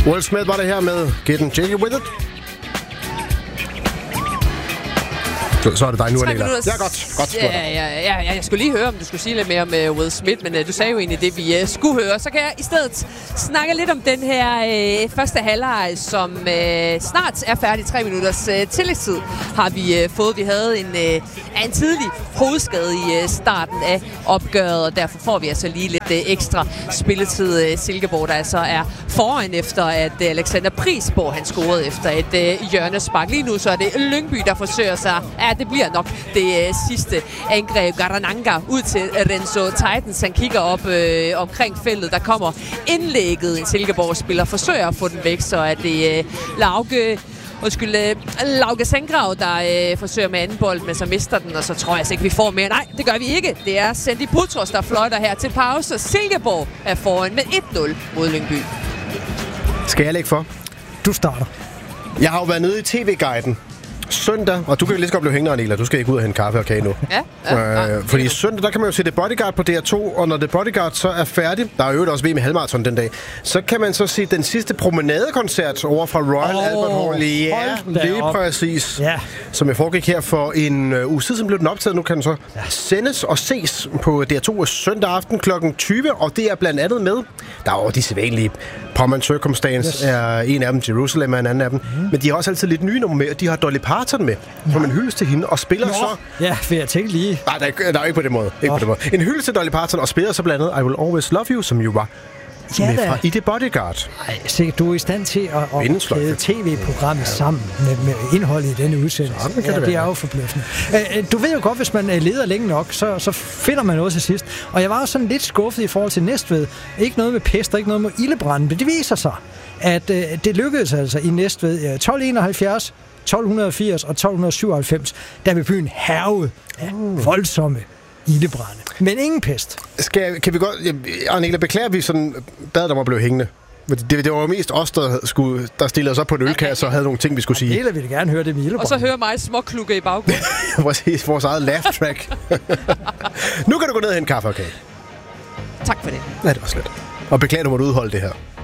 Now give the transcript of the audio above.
Will Smith var det her med Getting Jiggy With It. Så er det dig nu, Anela. Ja, godt. Ja, jeg skulle lige høre, om du skulle sige lidt mere om Will Smith, men du sagde jo egentlig det, vi skulle høre. Så kan jeg i stedet snakke lidt om den her første halvleg, som snart er færdig. 3 minutters tillægstid har vi fået. Vi havde en tidlig hovedskade i starten af opgøret, og derfor får vi altså lige lidt ekstra spilletid. Silkeborg, der altså er foran efter, at Alexander Prisborg, han scorede efter et hjørnespark. Lige nu så er det Lyngby, der forsøger sig. Ja, det bliver nok det sidste angreb. Garananga ud til Renzo Titans. Han kigger op omkring feltet. Der kommer indlægget. En Silkeborg-spiller forsøger at få den væk, så er det Lauke Senggrav, der forsøger med anden bold, men så mister den, og så tror jeg ikke, vi får mere. Nej, det gør vi ikke. Det er Sandy Putros, der fløjter her til pause. Silkeborg er foran med 1-0 mod Lyngby. Skal jeg lægge for? Du starter. Jeg har jo været nede i TV-guiden søndag, og du kan lige så godt blive hængende, Anela. Du skal ikke ud og hente kaffe og kage nu. Fordi søndag, der kan man jo se The Bodyguard på DR2, og når The Bodyguard så er færdig, der er jo også VM i halvmarathon den dag, så kan man så se den sidste promenadekoncert over fra Royal Albert Hall. Ja, lige præcis. Ja. Som jeg foregik her for en uge siden, som blev den optaget. Nu kan den så sendes og ses på DR2 søndag aften kl. 20, og det er blandt andet med, der er jo de sædvanlige Pommer's Circumstance, er en af dem, Jerusalem er en anden af dem, men de har også altid lidt nye numre med, og de har Dolly Parton med, som en hyldest til hende, og spiller så... Ja, for jeg tænkte lige... Nej, der er ikke på den måde. Ikke på den måde. En hyldest til Dolly Parton, og spiller så blandt andet I Will Always Love You, som jo var med fra i The Bodyguard. Ej, se, du er i stand til at klæde tv-programmet sammen med indholdet i denne udsendelse. Det er jo forbløffende. Du ved jo godt, hvis man leder længe nok, så finder man noget til sidst. Og jeg var også sådan lidt skuffet i forhold til Næstved. Ikke noget med pest, ikke noget med ildebrand, men det viser sig, at det lykkedes altså i Næstved 1271, 1280 og 1297, der ved byen hærgede voldsomme ildebrande. Men ingen pest. Kan vi godt... Anela, beklager vi sådan bad der må blive hængende. Det var jo mest os, der stillede os op på en ølkasse og havde nogle ting, vi skulle sige. Anela ville gerne høre det med ildebrande. Og så hører mig småklukke i baggrunden. Præcis, vores eget laugh track. Nu kan du gå ned og hente kaffe og kage. Tak for det. Ja, det var slet. Og beklager, du måtte udholde det her.